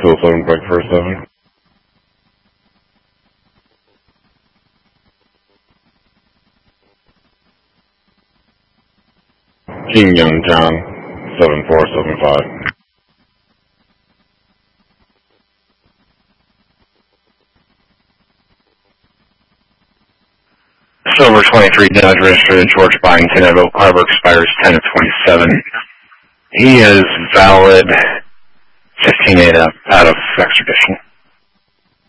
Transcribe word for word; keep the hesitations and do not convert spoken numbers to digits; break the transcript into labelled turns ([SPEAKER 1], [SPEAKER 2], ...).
[SPEAKER 1] two oh seven point four seven. King Young John, seven four seven five.
[SPEAKER 2] Silver twenty-three, Dodge registered George Byington at Oak Harbor, expires ten of twenty-seven. He is valid fifteen eight out of extradition.